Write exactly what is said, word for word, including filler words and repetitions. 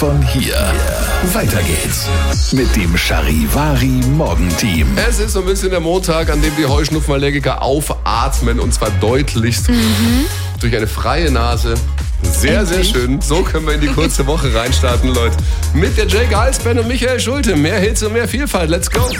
von hier. Weiter geht's mit dem Charivari Morgenteam. Es ist so ein bisschen der Montag, an dem die Heuschnupfenallergiker aufatmen und zwar deutlichst Mhm. durch eine freie Nase. Sehr, Endlich. sehr schön. So können wir in die kurze Woche reinstarten, Leute. Mit der Jake Halsband und Michael Schulte. Mehr Hits und mehr Vielfalt. Let's go.